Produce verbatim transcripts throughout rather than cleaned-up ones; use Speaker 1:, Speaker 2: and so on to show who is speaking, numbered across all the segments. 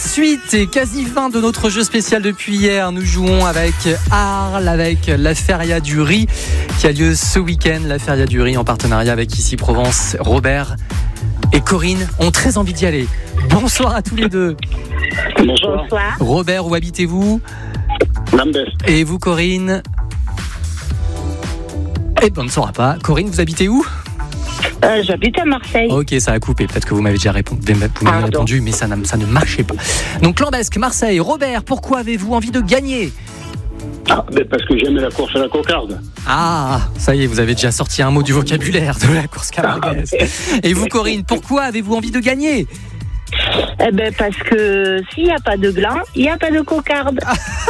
Speaker 1: Suite et quasi fin de notre jeu spécial depuis hier. Nous jouons avec Arles, avec la Feria du Riz qui a lieu ce week-end. La Feria du Riz en partenariat avec Ici Provence. Robert et Corinne ont très envie d'y aller. Bonsoir à tous les deux.
Speaker 2: Bonsoir.
Speaker 1: Robert, où habitez-vous ?
Speaker 2: Lambeth.
Speaker 1: Et vous, Corinne ? Eh ben, on ne saura pas. Corinne, vous habitez où ?
Speaker 3: Euh, j'habite à Marseille.
Speaker 1: Ok, ça a coupé. Peut-être que vous m'avez déjà répondu, vous m'avez répondu, mais ça, ça ne marchait pas. Donc, Lambesc, Marseille. Robert, pourquoi avez-vous envie de gagner ?
Speaker 2: Ah, ben parce que j'aime la course à la cocarde.
Speaker 1: Ah, ça y est, vous avez déjà sorti un mot du vocabulaire de la course camarguaise. Et vous, Corinne, pourquoi avez-vous envie de gagner ?
Speaker 3: Eh ben parce que s'il n'y a pas de gland, il n'y a pas de cocarde.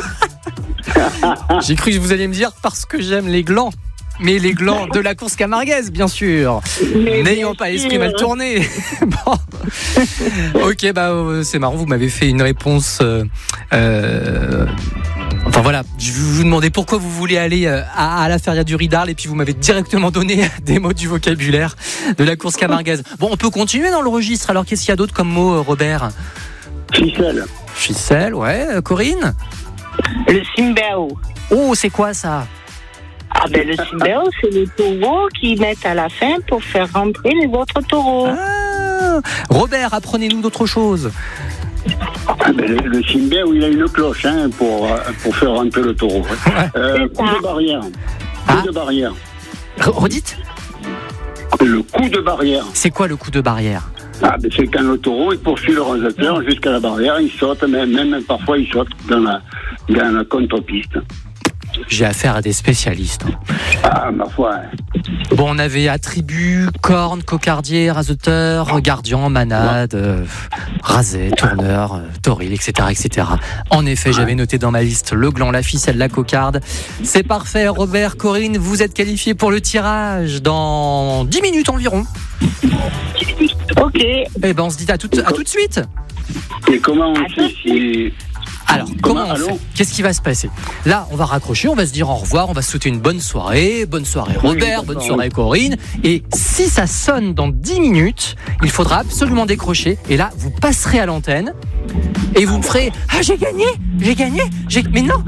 Speaker 1: J'ai cru que vous alliez me dire parce que j'aime les glands. Mais les glands de la course camarguaise, bien sûr. Mais n'ayant pas l'esprit mal tourné. Bon. Ok, bah c'est marrant, vous m'avez fait une réponse. Euh, euh, enfin voilà, je vous demandais pourquoi vous voulez aller à, à la Feria du Riz d'Arles et puis vous m'avez directement donné des mots du vocabulaire de la course camarguaise. Bon, on peut continuer dans le registre. Alors qu'est-ce qu'il y a d'autre comme mots, Robert ?
Speaker 2: Ficelle.
Speaker 1: Ficelle, ouais. Corinne ?
Speaker 3: Le simbao.
Speaker 1: Oh, c'est quoi ça ?
Speaker 3: Ah ben le simbao, c'est les taureaux qui mettent à la fin pour faire rentrer les autres taureaux.
Speaker 1: Ah, Robert, apprenez-nous d'autres choses.
Speaker 2: Ah ben le, le simbao, il a une cloche hein, pour, pour faire rentrer le taureau. Euh, coup de barrière. Coup
Speaker 1: Ah.
Speaker 2: de barrière.
Speaker 1: Redites ?
Speaker 2: Le coup de barrière.
Speaker 1: C'est quoi le coup de barrière ?
Speaker 2: Ah ben c'est quand le taureau il poursuit le rasateur jusqu'à la barrière, il saute, même, même parfois il saute dans la, dans la contre-piste.
Speaker 1: J'ai affaire à des spécialistes.
Speaker 2: Ah, ma foi.
Speaker 1: Bon, on avait attributs, cornes, cocardier, raseteur, gardien, manade, euh, raset, tourneur, euh, toril, et cetera, et cetera. En effet, j'avais noté dans ma liste le gland, la ficelle, la cocarde. C'est parfait, Robert, Corinne, vous êtes qualifiés pour le tirage dans dix minutes environ.
Speaker 3: Ok.
Speaker 1: Eh ben, on se dit à tout, à tout de suite.
Speaker 2: Et comment on sait si...
Speaker 1: Alors, comment,
Speaker 2: Comment,
Speaker 1: on fait ?
Speaker 2: allô
Speaker 1: Qu'est-ce qui va se passer ? Là, on va raccrocher, on va se dire au revoir, on va se souhaiter une bonne soirée. Bonne soirée Robert,
Speaker 2: Oui,
Speaker 1: bonne
Speaker 2: oui.
Speaker 1: soirée Corinne. Et si ça sonne dans dix minutes, il faudra absolument décrocher. Et là, vous passerez à l'antenne et vous me ferez « Ah, j'ai gagné, j'ai gagné, j'ai... Mais non,